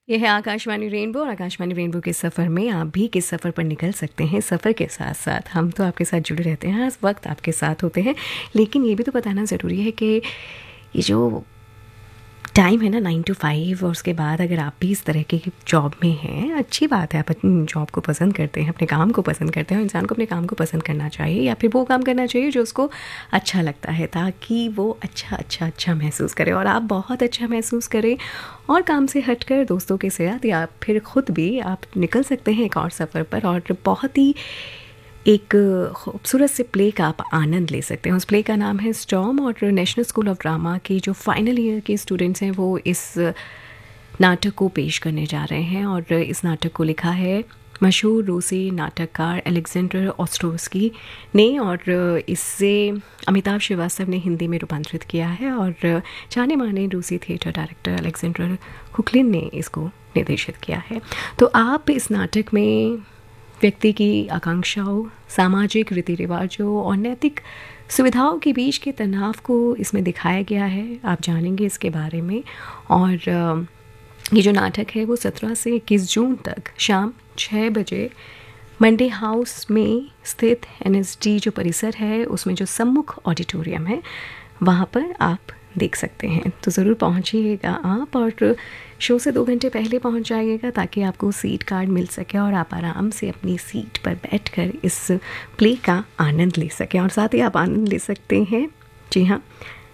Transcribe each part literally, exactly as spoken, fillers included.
ये है आकाशवाणी रेनबो और आकाशवाणी रेनबो के सफ़र में आप भी किस सफ़र पर निकल सकते हैं। सफ़र के साथ साथ हम तो आपके साथ जुड़े रहते हैं, हर वक्त आपके साथ होते हैं, लेकिन ये भी तो बताना ज़रूरी है कि ये जो टाइम है ना नाइन टू फाइव, और उसके बाद अगर आप भी इस तरह के जॉब में हैं, अच्छी बात है, आप अपनी जॉब को पसंद करते हैं, अपने काम को पसंद करते हैं। इंसान को अपने काम को पसंद करना चाहिए, या फिर वो काम करना चाहिए जो उसको अच्छा लगता है, ताकि वो अच्छा अच्छा अच्छा महसूस करे और आप बहुत अच्छा महसूस करें। और काम से हटकर दोस्तों के साथ या फिर ख़ुद भी आप निकल सकते हैं एक और सफ़र पर, और बहुत ही एक खूबसूरत से प्ले का आप आनंद ले सकते हैं। उस प्ले का नाम है स्टॉर्म, और नेशनल स्कूल ऑफ ड्रामा के जो फाइनल ईयर के स्टूडेंट्स हैं वो इस नाटक को पेश करने जा रहे हैं। और इस नाटक को लिखा है मशहूर रूसी नाटककार अलेक्जेंडर ऑस्ट्रोवस्की ने, और इससे अमिताभ श्रीवास्तव ने हिंदी में रूपांतरित किया है, और जाने माने रूसी थिएटर डायरेक्टर अलेक्जेंडर कुकलिन ने इसको निर्देशित किया है। तो आप इस नाटक में व्यक्ति की आकांक्षाओं, सामाजिक रीति रिवाजों और नैतिक सुविधाओं के बीच के तनाव को इसमें दिखाया गया है। आप जानेंगे इसके बारे में। और ये जो नाटक है वो सत्रह से इक्कीस जून तक शाम छः बजे मंडे हाउस में स्थित एन एस डी जो परिसर है उसमें जो सम्मुख ऑडिटोरियम है वहाँ पर आप देख सकते हैं। तो ज़रूर पहुँचिएगा आप, और शो से दो घंटे पहले पहुँच जाइएगा ताकि आपको सीट कार्ड मिल सके और आप आराम से अपनी सीट पर बैठकर इस प्ले का आनंद ले सकें। और साथ ही आप आनंद ले सकते हैं, जी हाँ,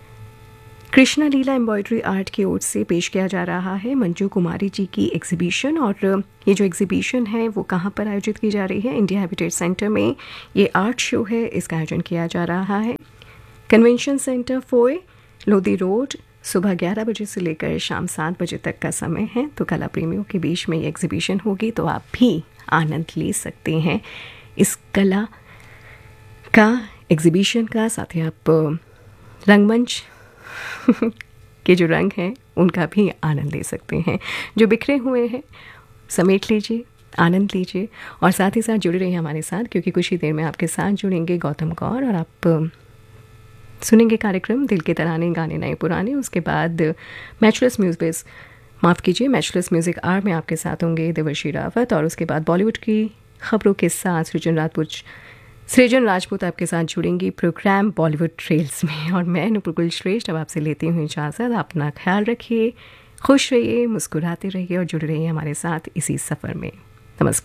कृष्णा लीला एम्ब्रॉयडरी आर्ट की ओर से पेश किया जा रहा है मंजू कुमारी जी की एग्जीबिशन। और ये जो एग्जीबिशन है वो कहाँ पर आयोजित की जा रही है? इंडिया हैबिटेट सेंटर में ये आर्ट शो है, इसका आयोजन किया जा रहा है। कन्वेंशन सेंटर फोए, लोधी रोड, सुबह ग्यारह बजे से लेकर शाम सात बजे तक का समय है। तो कला प्रेमियों के बीच में ये एग्जीबिशन होगी, तो आप भी आनंद ले सकते हैं इस कला का, एग्जीबिशन का। साथ ही आप रंगमंच के जो रंग हैं उनका भी आनंद ले सकते हैं। जो बिखरे हुए हैं समेट लीजिए, आनंद लीजिए, और साथ ही साथ जुड़े रहिए हमारे साथ, क्योंकि कुछ ही देर में आपके साथ जुड़ेंगे गौतम कौर, और आप सुनेंगे कार्यक्रम दिल के तराने गाने नए पुराने। उसके बाद मैचलेस म्यूजिक, माफ़ कीजिए मैचलेस म्यूज़िक आर में आपके साथ होंगे देवर्षी रावत, और उसके बाद बॉलीवुड की खबरों के साथ सृजन राजपूत सृजन राजपूत आपके साथ जुड़ेंगी प्रोग्राम बॉलीवुड ट्रेल्स में। और मैं नुपुर श्रेष्ठ अब आपसे लेती हूँ इजाज़त। अपना ख्याल रखिए, खुश रहिए, मुस्कुराते रहिए और जुड़े रहिए हमारे साथ इसी सफ़र में। नमस्कार।